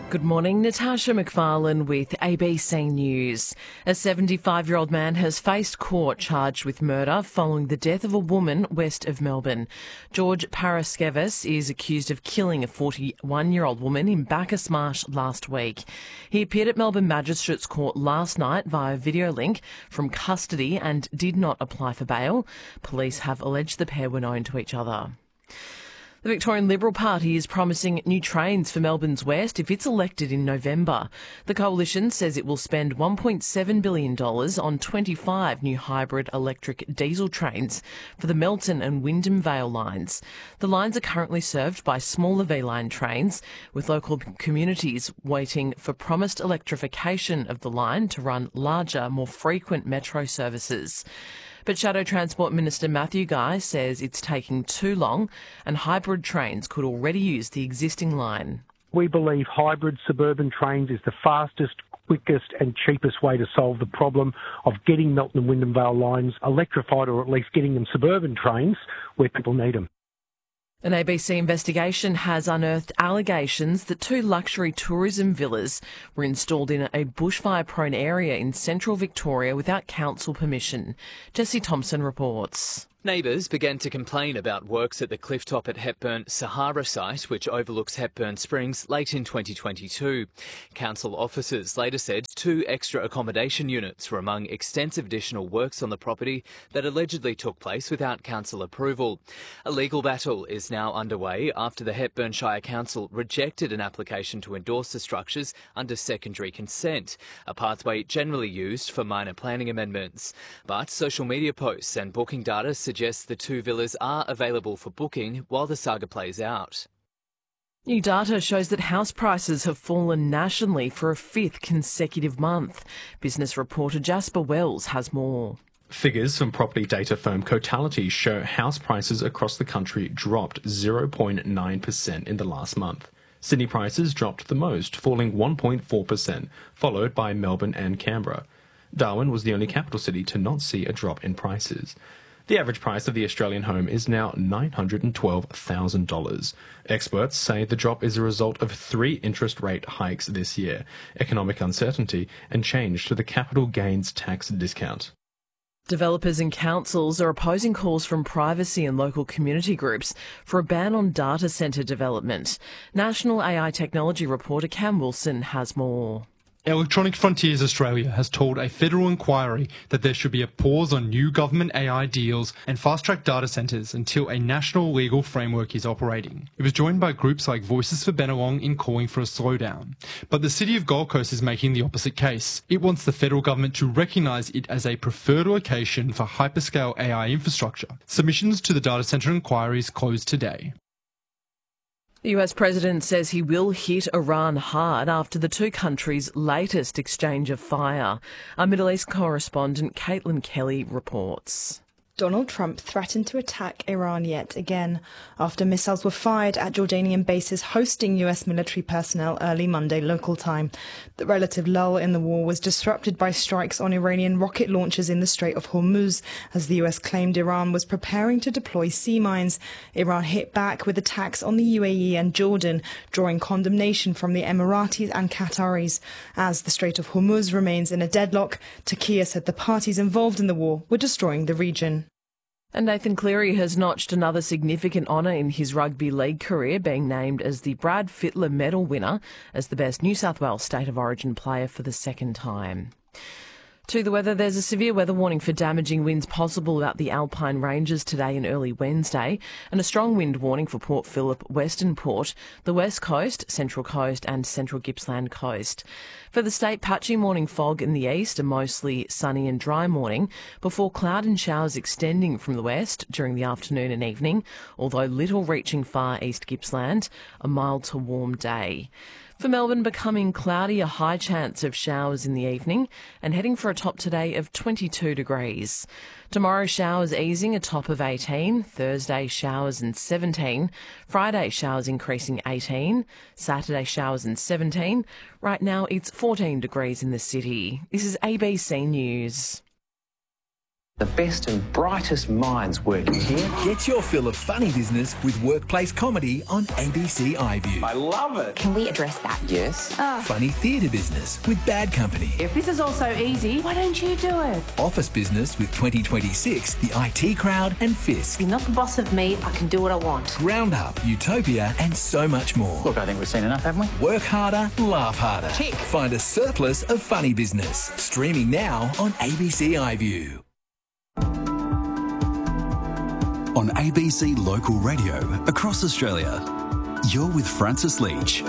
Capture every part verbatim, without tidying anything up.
Good morning, Natasha McFarlane with A B C News. A seventy-five-year-old man has faced court charged with murder following the death of a woman west of Melbourne. George Paraskevis is accused of killing a forty-one-year-old woman in Bacchus Marsh last week. He appeared at Melbourne Magistrates Court last night via video link from custody and did not apply for bail. Police have alleged the pair were known to each other. The Victorian Liberal Party is promising new trains for Melbourne's West if it's elected in November. The coalition says it will spend one point seven billion dollars on twenty-five new hybrid electric diesel trains for the Melton and Wyndham Vale lines. The lines are currently served by smaller V-line trains, with local communities waiting for promised electrification of the line to run larger, more frequent metro services. But Shadow Transport Minister Matthew Guy says it's taking too long and hybrid trains could already use the existing line. We believe hybrid suburban trains is the fastest, quickest and cheapest way to solve the problem of getting Melton and Wyndham Vale lines electrified, or at least getting them suburban trains where people need them. An A B C investigation has unearthed allegations that two luxury tourism villas were installed in a bushfire-prone area in central Victoria without council permission. Jesse Thompson reports. Neighbours began to complain about works at the clifftop at Hepburn Sahara site, which overlooks Hepburn Springs, late in twenty twenty-two. Council officers later said two extra accommodation units were among extensive additional works on the property that allegedly took place without council approval. A legal battle is now underway after the Hepburn Shire Council rejected an application to endorse the structures under secondary consent, a pathway generally used for minor planning amendments. But social media posts and booking data suggests the two villas are available for booking while the saga plays out. New data shows that house prices have fallen nationally for a fifth consecutive month. Business reporter Jasper Wells has more. Figures from property data firm Cotality show house prices across the country dropped zero point nine percent in the last month. Sydney prices dropped the most, falling one point four percent, followed by Melbourne and Canberra. Darwin was the only capital city to not see a drop in prices. The average price of the Australian home is now nine hundred twelve thousand dollars. Experts say the drop is a result of three interest rate hikes this year, economic uncertainty, and change to the capital gains tax discount. Developers and councils are opposing calls from privacy and local community groups for a ban on data centre development. National A I technology reporter Cam Wilson has more. Electronic Frontiers Australia has told a federal inquiry that there should be a pause on new government A I deals and fast-track data centres until a national legal framework is operating. It was joined by groups like Voices for Bennelong in calling for a slowdown. But the City of Gold Coast is making the opposite case. It wants the federal government to recognise it as a preferred location for hyperscale A I infrastructure. Submissions to the data centre inquiries closed today. The U S president says he will hit Iran hard after the two countries' latest exchange of fire. Our Middle East correspondent Caitlin Kelly reports. Donald Trump threatened to attack Iran yet again after missiles were fired at Jordanian bases hosting U S military personnel early Monday local time. The relative lull in the war was disrupted by strikes on Iranian rocket launchers in the Strait of Hormuz, as the U S claimed Iran was preparing to deploy sea mines. Iran hit back with attacks on the U A E and Jordan, drawing condemnation from the Emiratis and Qataris. As the Strait of Hormuz remains in a deadlock, Turkey said the parties involved in the war were destroying the region. And Nathan Cleary has notched another significant honour in his rugby league career, being named as the Brad Fittler Medal winner as the best New South Wales State of Origin player for the second time. To the weather, there's a severe weather warning for damaging winds possible about the Alpine Ranges today and early Wednesday, and a strong wind warning for Port Phillip, Western Port, the West Coast, Central Coast and Central Gippsland Coast. For the state, patchy morning fog in the east, a mostly sunny and dry morning, before cloud and showers extending from the west during the afternoon and evening, although little reaching far east Gippsland, a mild to warm day. For Melbourne, becoming cloudy, a high chance of showers in the evening, and heading for a top today of twenty-two degrees. Tomorrow, showers easing, a top of eighteen. Thursday, showers and seventeen. Friday, showers increasing eighteen. Saturday, showers and seventeen. Right now, it's fourteen degrees in the city. This is A B C News. The best and brightest minds working here. Get your fill of funny business with workplace comedy on A B C iView. I love it. Can we address that? Yes. Oh. Funny theatre business with Bad Company. If this is all so easy, why don't you do it? Office business with twenty twenty-six, The I T Crowd and Fisk. You're not the boss of me, I can do what I want. Ground Up, Utopia and so much more. Look, I think we've seen enough, haven't we? Work harder, laugh harder. Tick. Find a surplus of funny business. Streaming now on A B C iView. On A B C Local Radio across Australia, you're with Francis Leach.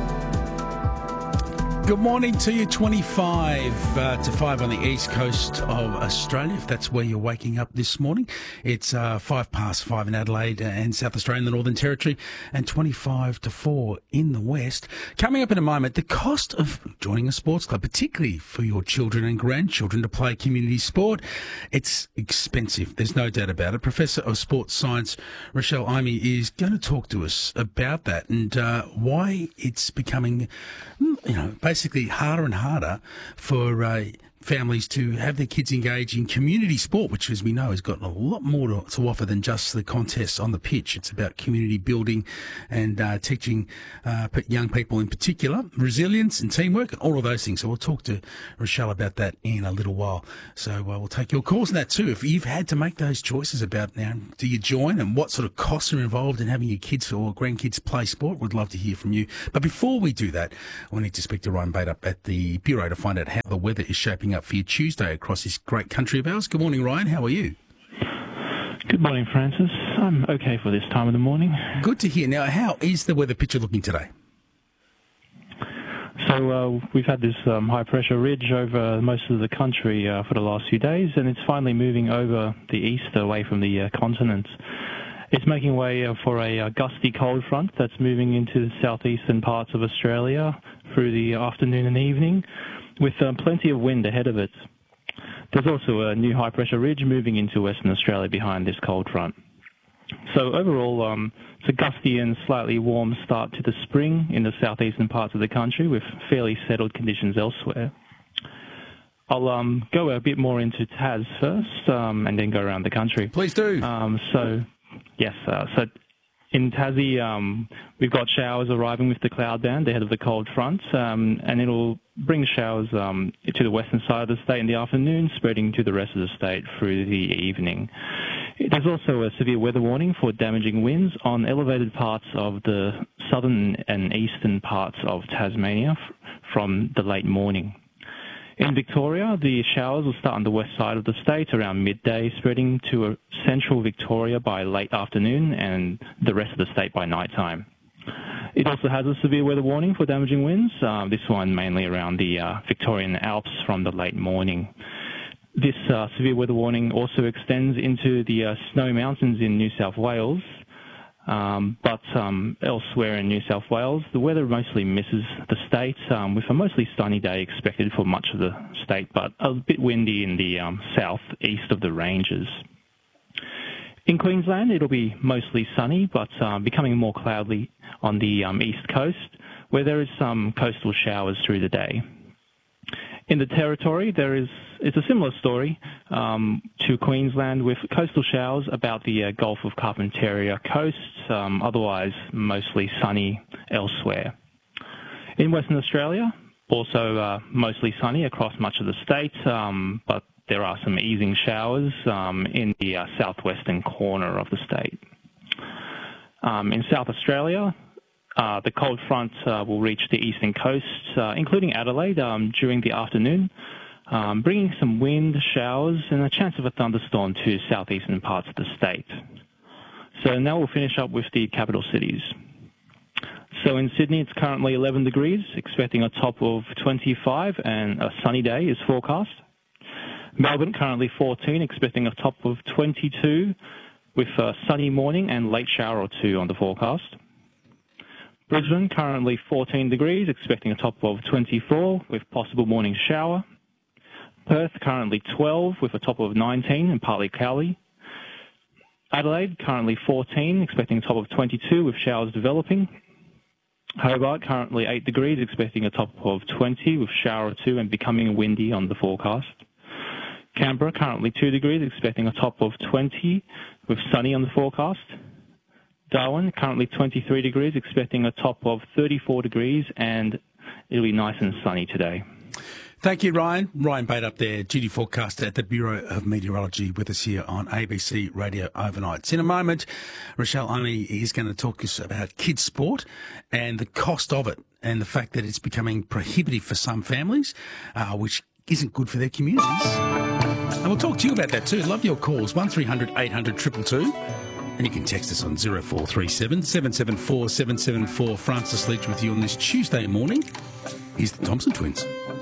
Good morning to you, twenty-five uh, to five on the east coast of Australia, if that's where you're waking up this morning. It's uh, five past five in Adelaide and South Australia and the Northern Territory, and twenty-five to four in the west. Coming up in a moment, the cost of joining a sports club, particularly for your children and grandchildren to play community sport, it's expensive. There's no doubt about it. Professor of Sports Science Rochelle Imey is going to talk to us about that and uh, why it's becoming, you know, basically harder and harder for uh, families to have their kids engage in community sport, which, as we know, has got a lot more to, to offer than just the contests on the pitch. It's about community building and uh, teaching uh, young people in particular resilience and teamwork and all of those things. So we'll talk to Rochelle about that in a little while. So uh, we'll take your calls on that too. If you've had to make those choices about now, do you join and what sort of costs are involved in having your kids or grandkids play sport, we'd love to hear from you. But before we do that, we need to speak to Ryan Bate up at the Bureau to find out how the weather is shaping up for you Tuesday across this great country of ours. Good morning, Ryan. How are you? Good morning, Francis. I'm okay for this time of the morning. Good to hear. Now, how is the weather picture looking today? So uh, we've had this um, high-pressure ridge over most of the country uh, for the last few days, and it's finally moving over the east away from the uh, continent. It's making way uh, for a uh, gusty cold front that's moving into the southeastern parts of Australia through the afternoon and evening, with uh, plenty of wind ahead of it. There's also a new high-pressure ridge moving into Western Australia behind this cold front. So overall, um, it's a gusty and slightly warm start to the spring in the southeastern parts of the country, with fairly settled conditions elsewhere. I'll um, go a bit more into Tas first, um, and then go around the country. Please do. Um, so, yes, uh, so in Tassie, um, we've got showers arriving with the cloud band ahead of the cold front, um, and it'll bring showers um, to the western side of the state in the afternoon, spreading to the rest of the state through the evening. There's also a severe weather warning for damaging winds on elevated parts of the southern and eastern parts of Tasmania f- from the late morning. In Victoria, the showers will start on the west side of the state around midday, spreading to a central Victoria by late afternoon and the rest of the state by night time. It also has a severe weather warning for damaging winds, uh, this one mainly around the uh, Victorian Alps from the late morning. This uh, severe weather warning also extends into the uh, Snow Mountains in New South Wales, um, but um, elsewhere in New South Wales, the weather mostly misses the state, um, with a mostly sunny day expected for much of the state, but a bit windy in the um, south east of the ranges. In Queensland, it'll be mostly sunny, but uh, becoming more cloudy on the um, east coast, where there is some coastal showers through the day. In the Territory, there is it's a similar story um, to Queensland, with coastal showers about the uh, Gulf of Carpentaria coast, um, otherwise mostly sunny elsewhere. In Western Australia, also uh, mostly sunny across much of the state, um, but there are some easing showers um, in the uh, southwestern corner of the state. Um, in South Australia, uh, the cold front uh, will reach the eastern coast, uh, including Adelaide, um, during the afternoon, um, bringing some wind, showers, and a chance of a thunderstorm to southeastern parts of the state. So now we'll finish up with the capital cities. So in Sydney, it's currently eleven degrees, expecting a top of twenty-five, and a sunny day is forecast. Melbourne, currently fourteen, expecting a top of twenty-two, with a sunny morning and late shower or two on the forecast. Brisbane, currently fourteen degrees, expecting a top of twenty-four, with possible morning shower. Perth, currently twelve, with a top of nineteen and partly cloudy. Adelaide, currently fourteen, expecting a top of twenty-two, with showers developing. Hobart, currently eight degrees, expecting a top of twenty, with shower or two and becoming windy on the forecast. Canberra, currently two degrees, expecting a top of twenty, with sunny on the forecast. Darwin, currently twenty-three degrees, expecting a top of thirty-four degrees, and it'll be nice and sunny today. Thank you, Ryan. Ryan Bate up there, duty forecaster at the Bureau of Meteorology, with us here on A B C Radio Overnights. In a moment, Rochelle Only is going to talk us about kids' sport and the cost of it, and the fact that it's becoming prohibitive for some families, uh, which isn't good for their communities. And we'll talk to you about that too. Love your calls, one three hundred eight hundred two two two. And you can text us on zero four three seven, seven seven four, seven seven four. Francis Leach with you on this Tuesday morning. Here's the Thompson Twins.